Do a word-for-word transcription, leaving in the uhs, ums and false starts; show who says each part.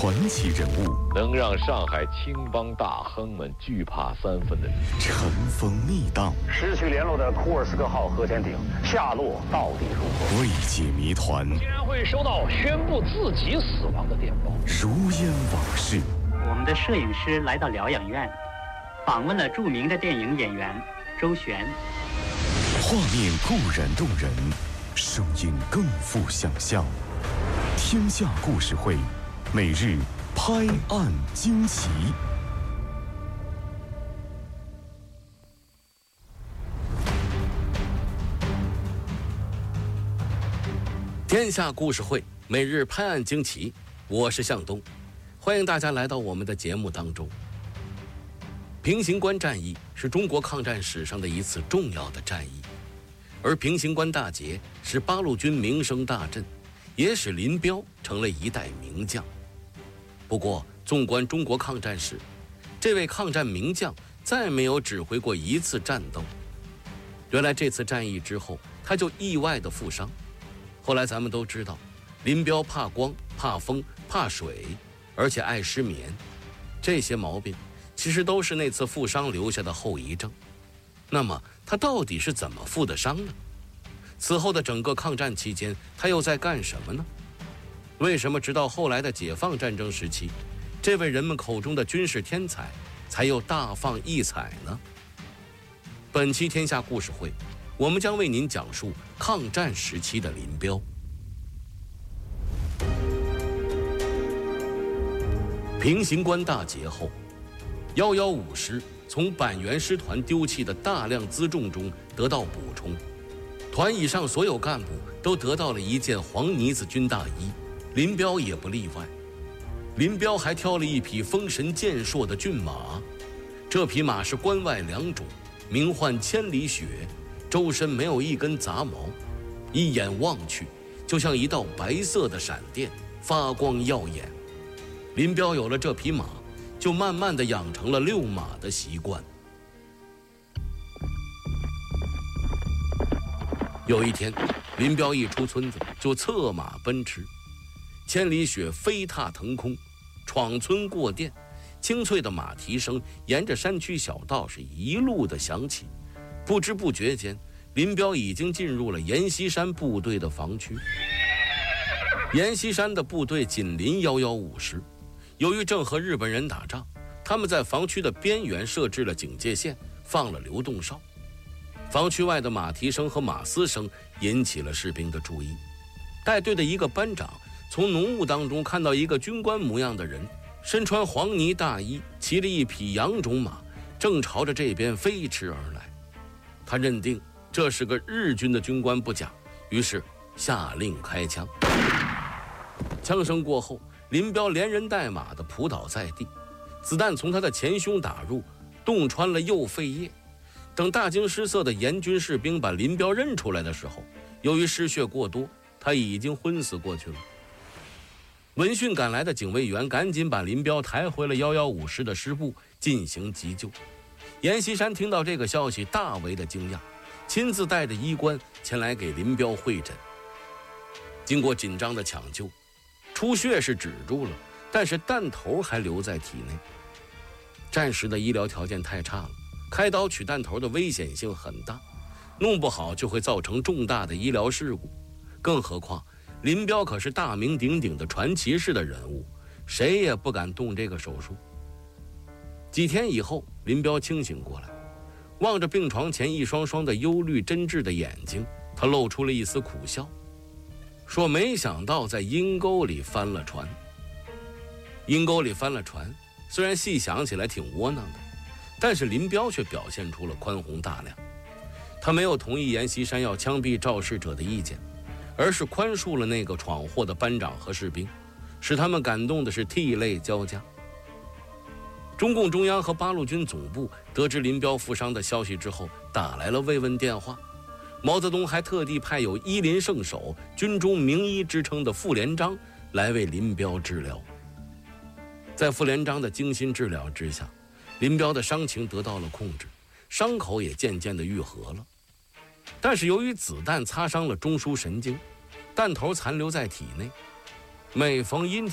Speaker 1: 传奇人物，
Speaker 2: 能让上海青帮大亨们惧怕三分的人，
Speaker 1: 尘封密档，
Speaker 3: 失去联络的库尔斯克号核潜艇下落到底如何？
Speaker 1: 未解谜团，
Speaker 4: 竟然会收到宣布自己死亡的电报，
Speaker 1: 如烟往事。
Speaker 5: 我们的摄影师来到疗养院，访问了著名的电影演员周璇。
Speaker 1: 画面固然动人，声音更富想象。天下故事会，每日拍案惊奇。
Speaker 6: 天下故事会，每日拍案惊奇，我是向东，欢迎大家来到我们的节目当中。平型关战役是中国抗战史上的一次重要的战役，而平型关大捷使八路军名声大振，也使林彪成了一代名将。不过，纵观中国抗战史，这位抗战名将再没有指挥过一次战斗。原来这次战役之后，他就意外的负伤。后来咱们都知道，林彪怕光、怕风、怕水，而且爱失眠，这些毛病其实都是那次负伤留下的后遗症。那么他到底是怎么负的伤呢？此后的整个抗战期间，他又在干什么呢？为什么直到后来的解放战争时期，这位人们口中的军事天才才又大放异彩呢？本期天下故事会，我们将为您讲述抗战时期的林彪。平型关大捷后，一一五师从板垣师团丢弃的大量辎重中得到补充，团以上所有干部都得到了一件黄呢子军大衣，林彪也不例外。林彪还挑了一匹风神健硕的骏马，这匹马是关外良种，名唤千里雪，周身没有一根杂毛，一眼望去就像一道白色的闪电，发光耀眼。林彪有了这匹马，就慢慢地养成了遛马的习惯。有一天，林彪一出村子就策马奔驰，千里雪飞踏腾空，闯村过店，清脆的马蹄声沿着山区小道是一路的响起。不知不觉间，林彪已经进入了阎锡山部队的防区。阎锡山的部队紧邻一一五师，由于正和日本人打仗，他们在防区的边缘设置了警戒线，放了流动哨。防区外的马蹄声和马嘶声引起了士兵的注意。带队的一个班长从浓雾当中看到一个军官模样的人，身穿黄呢大衣，骑了一匹洋种马，正朝着这边飞驰而来。他认定这是个日军的军官不假，于是下令开枪。枪声过后，林彪连人带马的扑倒在地，子弹从他的前胸打入，洞穿了右肺叶。等大惊失色的阎军士兵把林彪认出来的时候，由于失血过多，他已经昏死过去了。闻讯赶来的警卫员赶紧把林彪抬回了一一五师的师部进行急救。阎锡山听到这个消息大为的惊讶，亲自带着医官前来给林彪会诊。经过紧张的抢救，出血是止住了，但是弹头还留在体内。战时的医疗条件太差了，开刀取弹头的危险性很大，弄不好就会造成重大的医疗事故。更何况林彪可是大名鼎鼎的传奇式的人物，谁也不敢动这个手术。几天以后，林彪清醒过来，望着病床前一双双的忧虑真挚的眼睛，他露出了一丝苦笑，说没想到在阴沟里翻了船。阴沟里翻了船，虽然细想起来挺窝囊的，但是林彪却表现出了宽宏大量。他没有同意阎锡山要枪毙肇事者的意见，而是宽恕了那个闯祸的班长和士兵，使他们感动的是涕泪交加。中共中央和八路军总部得知林彪负伤的消息之后，打来了慰问电话。毛泽东还特地派有医林圣手、军中名医之称的傅连璋来为林彪治疗。在傅连璋的精心治疗之下，林彪的伤情得到了控制，伤口也渐渐地愈合了。但是由于子弹擦伤了中枢神经，弹头残留在体内，每逢阴